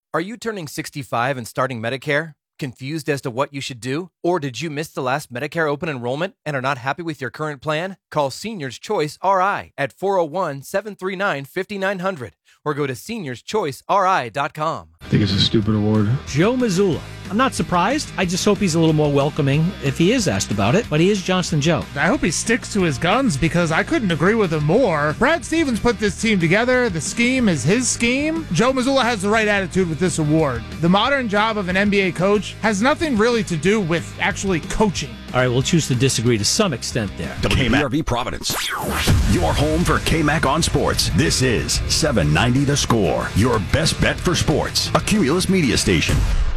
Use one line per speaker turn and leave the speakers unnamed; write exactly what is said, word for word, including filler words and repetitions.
Are you turning sixty-five and starting Medicare? Confused as to what you should do? Or did you miss the last Medicare open enrollment and are not happy with your current plan? Call Seniors Choice R I at four oh one, seven three nine, five nine zero zero or go to seniors choice r i dot com.
I think it's a stupid award.
Joe Mazzulla. I'm not surprised. I just hope he's a little more welcoming if he is asked about it, but he is Johnston Joe.
I hope he sticks to his guns because I couldn't agree with him more. Brad Stevens put this team together. The scheme is his scheme. Joe Mazzulla has the right attitude with this award. The modern job of an N B A coach has nothing really to do with actually coaching.
All right, we'll choose to disagree to some extent there.
W B R V Providence, your home for K-Mac on sports. This is seven ninety The Score, your best bet for sports. A Cumulus media station.